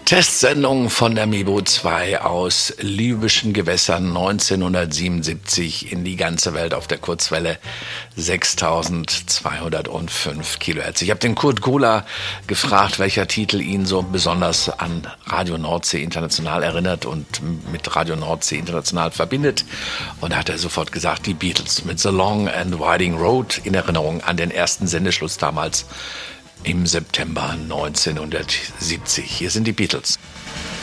Testsendung von der Mibo 2 aus libyschen Gewässern 1977 in die ganze Welt auf der Kurzwelle 6205 Kilohertz. Ich habe den Kurt Gohler gefragt, welcher Titel ihn so besonders an Radio Nordsee International erinnert und mit Radio Nordsee International verbindet. Und da hat er sofort gesagt, die Beatles mit The Long and Winding Road in Erinnerung an den ersten Sendeschluss damals im September 1970. Hier sind die Beatles.